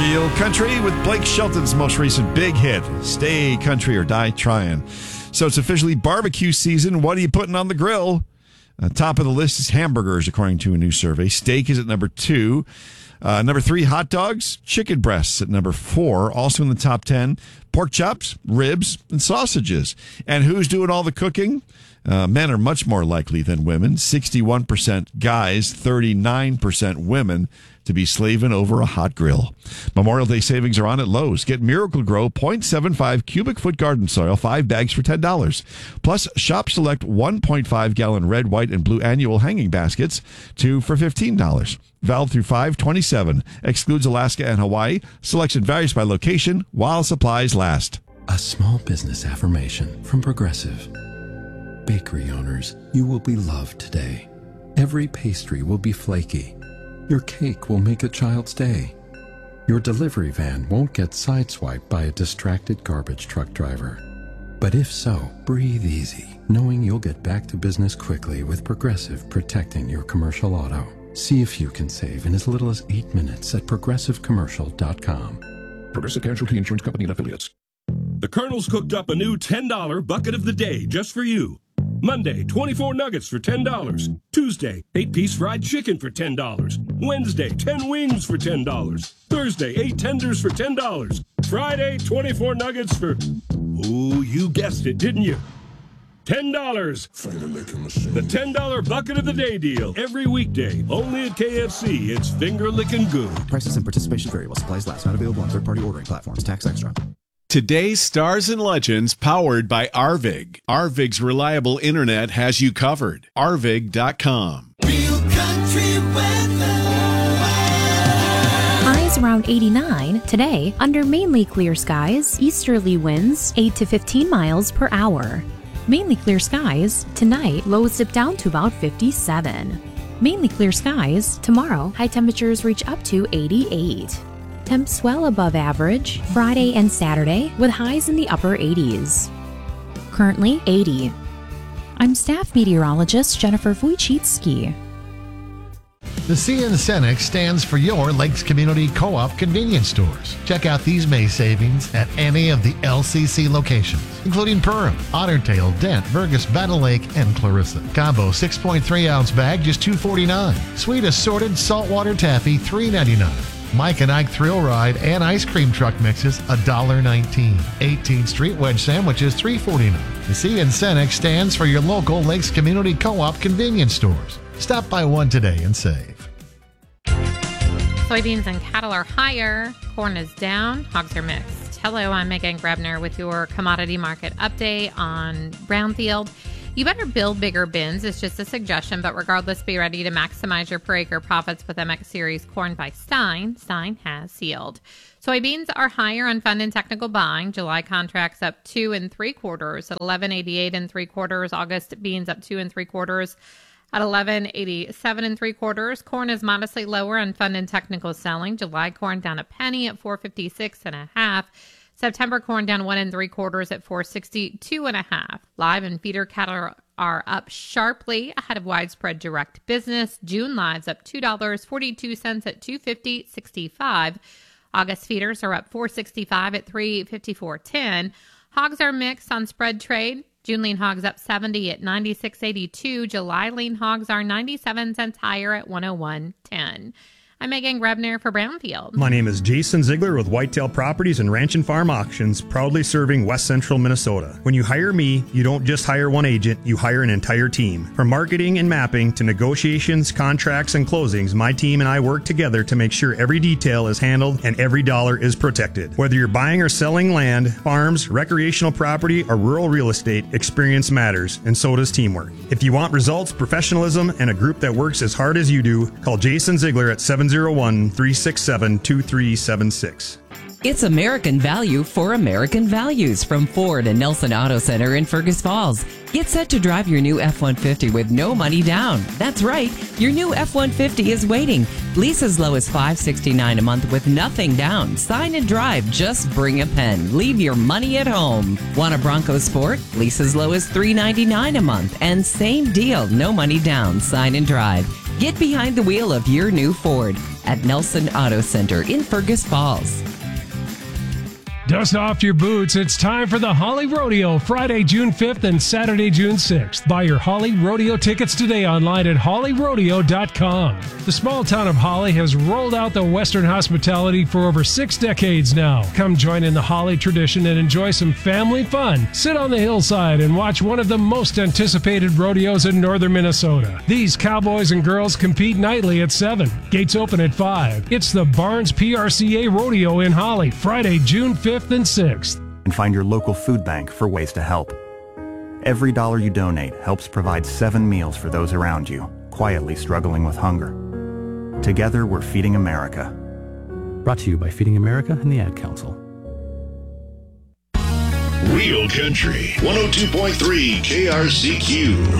Real Country with Blake Shelton's most recent big hit, Stay Country or Die Tryin'. So it's officially barbecue season. What are you putting on the grill? Top of the list is hamburgers, according to a new survey. Steak is at number 2. Number 3, hot dogs. Chicken breasts at number 4. Also in the top 10, pork chops, ribs, and sausages. And who's doing all the cooking? Men are much more likely than women. 61% guys, 39% women to be slaving over a hot grill. Memorial Day savings are on at Lowe's. Get Miracle-Gro 0.75 cubic foot garden soil, 5 bags for $10. Plus, shop select 1.5-gallon red, white, and blue annual hanging baskets, 2 for $15. Valid through 5/27. Excludes Alaska and Hawaii. Selection varies by location while supplies last. A small business affirmation from Progressive. Bakery owners, you will be loved today. Every pastry will be flaky. Your cake will make a child's day. Your delivery van won't get sideswiped by a distracted garbage truck driver. But if so, breathe easy, knowing you'll get back to business quickly with Progressive protecting your commercial auto. See if you can save in as little as 8 minutes at progressivecommercial.com. Progressive Casualty Insurance Company and Affiliates. The Colonel's cooked up a new $10 bucket of the day just for you. Monday, 24 nuggets for $10. Tuesday, 8-piece fried chicken for $10. Wednesday, 10 wings for $10. Thursday, 8 tenders for $10. Friday, 24 nuggets for... Oh, you guessed it, didn't you? $10. The $10 bucket of the day deal. Every weekday, only at KFC. It's finger-licking good. Prices and participation vary while supplies last. Not available on third-party ordering platforms. Tax extra. Today's Stars and Legends, powered by Arvig. Arvig's reliable internet has you covered. Arvig.com. Real country weather. Highs around 89. Today, under mainly clear skies, easterly winds 8 to 15 miles per hour. Mainly clear skies. Tonight, lows dip down to about 57. Mainly clear skies. Tomorrow, high temperatures reach up to 88. Temps well above average Friday and Saturday with highs in the upper 80s. Currently 80. I'm staff meteorologist Jennifer Wojcicki. The CN Cenex stands for your Lakes Community Co-op convenience stores. Check out these May savings at any of the LCC locations, including Perham, Otter Tail, Dent, Burgess, Battle Lake, and Clarissa. Combo 6.3-ounce bag, just $2.49. Sweet assorted saltwater taffy, $3.99. Mike and Ike Thrill Ride and ice cream truck mixes, $1.19. 18th Street wedge sandwiches, $3.49. The CN Cenex stands for your local Lakes Community Co-op convenience stores. Stop by one today and save. Soybeans and cattle are higher. Corn is down. Hogs are mixed. Hello, I'm Megan Grebner with your commodity market update on Brownfield. You better build bigger bins. It's just a suggestion, but regardless, be ready to maximize your per acre profits with MX Series corn by Stein. Stein has sealed. Soybeans are higher on fund and technical buying. July contracts up 2 3/4 at 11.88 3/4. August beans up 2 3/4 at 11.87 3/4. Corn is modestly lower on fund and technical selling. July corn down a penny at 4.56 1/2. September corn down 1 3/4 at 4.62 1/2. Live and feeder cattle are up sharply ahead of widespread direct business. June lives up $2.42 at 250.65. August feeders are up 4.65 at 354.10. Hogs are mixed on spread trade. June lean hogs up 70 at 96.82. July lean hogs are 97 cents higher at 101.10. I'm Megan Grebner for Brownfield. My name is Jason Ziegler with Whitetail Properties and Ranch and Farm Auctions, proudly serving West Central Minnesota. When you hire me, you don't just hire one agent, you hire an entire team. From marketing and mapping to negotiations, contracts, and closings, my team and I work together to make sure every detail is handled and every dollar is protected. Whether you're buying or selling land, farms, recreational property, or rural real estate, experience matters, and so does teamwork. If you want results, professionalism, and a group that works as hard as you do, call Jason Ziegler at 701-367-2376. It's American value for American values from Ford and Nelson Auto Center in Fergus Falls. Get set to drive your new F-150 with no money down. That's right, your new F-150 is waiting. Lease as low as $569 a month with nothing down. Sign and drive, just bring a pen. Leave your money at home. Want a Bronco Sport? Lease as low as $399 a month. And same deal, no money down. Sign and drive. Get behind the wheel of your new Ford at Nelson Auto Center in Fergus Falls. Dust off your boots. It's time for the Holly Rodeo, Friday, June 5th and Saturday, June 6th. Buy your Holly Rodeo tickets today online at hollyrodeo.com. The small town of Holly has rolled out the Western hospitality for over 6 decades now. Come join in the Holly tradition and enjoy some family fun. Sit on the hillside and watch one of the most anticipated rodeos in northern Minnesota. These cowboys and girls compete nightly at 7. Gates open at 5. It's the Barnes PRCA Rodeo in Holly, Friday, June 5th and 6th. And find your local food bank for ways to help. Every dollar you donate helps provide 7 meals for those around you, quietly struggling with hunger. Together, we're Feeding America. Brought to you by Feeding America and the Ad Council. Real Country 102.3 KRCQ.